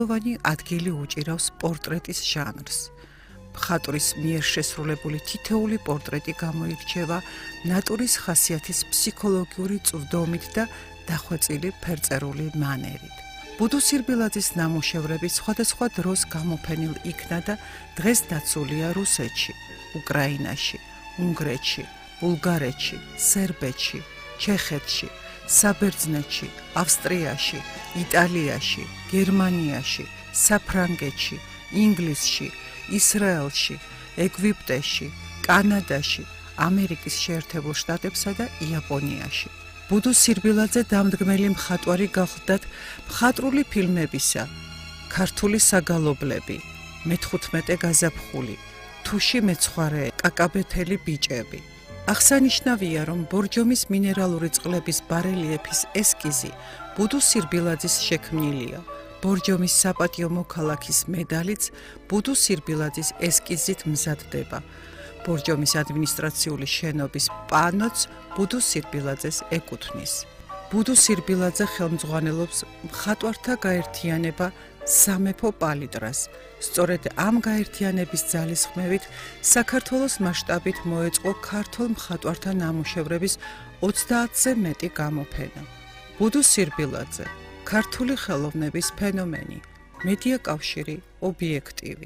ადგილი უჭირავს პორტრეტის ჟანრს. მხატვრის მიერ შესრულებული თითოეული პორტრეტი გამოირჩევა ნატურის ხასიათის ფსიქოლოგიური წვდომით და დახვეწილი ფერწერული მანერით. ბუდუ სირბილაძის ნამუშევრები სხვადასხვა დროს გამოფენილ იქნა და დღეს დაცულია რუსეთში, უკრაინაში, უნგრეთში, ბულგარეთში, სერბეთში, ჩეხეთში, საბერძნეთში, ავსტრიაში, იტალიაში, გერმანიაში, საფრანგეთში, ინგლისში, ისრაელში, ეგვიპტეში, კანადაში, ამერიკის შეერთებულ შტატებსა და იაპონიაში. ბუდუ სირბილაძე დამდგმელი მხატვარი გახლდათ მხატვრული ფილმებისა ქართული საგალობლები, მე-15 გაზაფხული, თუში მეცხვარე, კაკაბეთელი ბიჭები. აღსანიშნავია, რომ ბორჯომის მინერალური წყლების ბარელიეფის ესკიზი ბუდუ სირბილაძის შექმნილია. ბორჯომის საპატიო მოქალაქის მედალიც ბუდუ სირბილაძის ესკიზით მზადდება. ბორჯომის ადმინისტრაციული შენობის პანოც ბუდუ სირბილაძეს ეკუთვნის. ბუდუ სირბილაძე ხელმძღვანელობს მხატვართა გაერთიანება სამეფო პალიტრას. სწორედ ამ გაერთიანების ძალისხმევით საქართველოს მასშტაბით მოეწყო ქართულ მხატვართა ნამუშევრების 30-ზე მეტი გამოფენა. ბუდუ სირბილაძე, ქართული ხელოვნების ფენომენი, მედია კავშირი, ობიექტივი.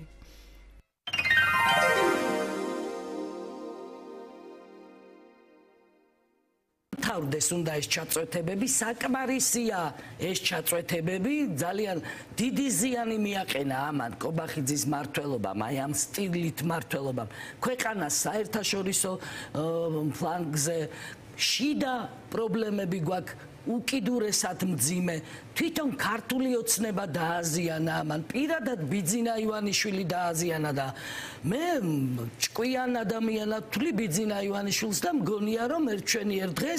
თავდეს უნდა ეს ჩაწვეთებები, საკმარისია ეს ჩაწვეთებები, ძალიან დიდი ზიანი მიაყენა ამან კობახიძის მმართველობამ, აი ამ სტილით მმართველობამ, ქვეყანას საერთაშორისო ფლანგზე შიდა პრობლემები გვაქვს უკიდურესად მძიმე, თვითონ ქართული ოცნება დააზიანა ამან, პირადად ბიძინა ივანიშვილი დააზიანა და მე ჭკვიან ადამიანად ვთვლი ბიძინა ივანიშვილს და მგონია რომ ჩვენი ერთ დღეს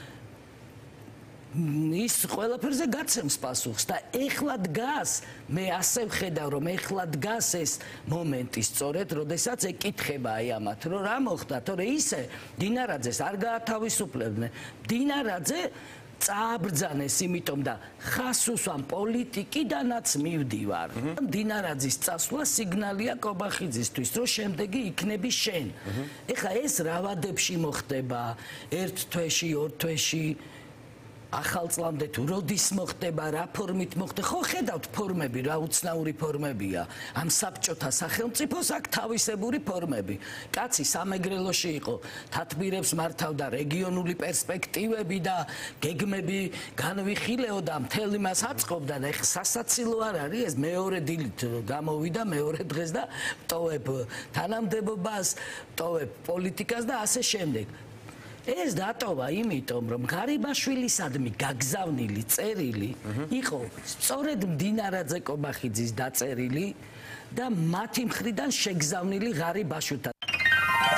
ის ყველაფერზე გაცემს პასუხს და ეხლა დგას, მე ასე ვხედავ რომ ეხლა დგას ეს მომენტი სწორედ, როდესაც ეკითხება აი ამათ, რომ რა მოხდა, თორე ისე დინარაძეს არ გაათავისუფლებდნენ. დინარაძე წააბრძანეს, იმიტომ და ხას უსვამ პოლიტიკიდანაც მივდივარ. დინარაძის წასვლა სიგნალია კობახიძისთვის, რომ შემდეგი იქნები შენ. ეხლა ეს რა ვადებში მოხდება, ერთ თვეში, ორ თვეში, ახალ წლამდე თუ როდის მოხდება, რა ფორმით მოხდება, ხო ხედავთ ფორმები, რა უცნაური ფორმებია. ამ საბჭოთა სახელმწიფოს აქ თავისებური ფორმები. კაცი სამეგრელოში იყო, თათბირებს მართავდა, რეგიონული პერსპექტივები და გეგმები განვიხილეოდა, მთელ იმას აწყობდა და ეხლა სასაცილო არ არის ეს მეორე დილით გამოვიდა მეორე დღეს და ტოვებ თანამდებობას, ტოვებ პოლიტიკას და ასე შემდეგ. ეს დატოვა იმიტომ, რომ გარიბაშვილისადმი გაგზავნილი წერილი იყო სწორედ მდინარაძე კობახიძის დაწერილი და მათი მხრიდან შეგზავნილი ღარიბაშვილთან.